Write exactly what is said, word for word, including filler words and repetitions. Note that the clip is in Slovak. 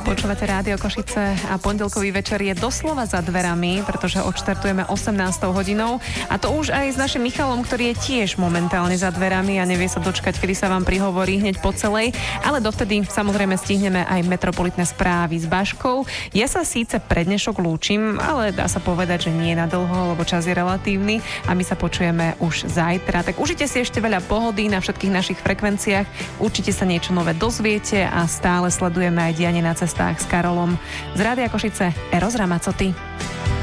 Počúvate Rádio Košice a pondelkový večer je doslova za dverami, pretože odštartujeme osemnástou hodinou a to už aj s našim Michalom, ktorý je tiež momentálne za dverami a nevie sa dočkať, kedy sa vám prihovorí hneď po celej, ale dovtedy samozrejme stihneme aj metropolitné správy s Baškou. Ja sa síce pred dnešok lúčim, ale dá sa povedať, že nie na dlho, lebo čas je relatívny a my sa počujeme už zajtra. Tak užite si ešte veľa pohody na všetkých našich frekvenciách, určite sa niečo nové dozviete a stále sledujeme aj dianie na cestách s Karolom. Z Rádia Košice Eros Ramazzotti.